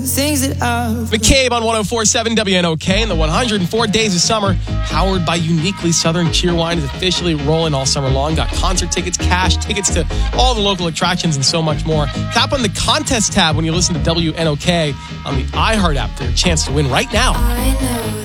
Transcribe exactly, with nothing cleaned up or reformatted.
Things that I've McCabe on one oh four point seven W N O K, and the one hundred four Days of Summer, powered by Uniquely Southern Cheerwine, is officially rolling all summer long. Got concert tickets, cash tickets to all the local attractions, and so much more. Tap on the contest tab when you listen to W N O K on the iHeart app for your chance to win right now. I know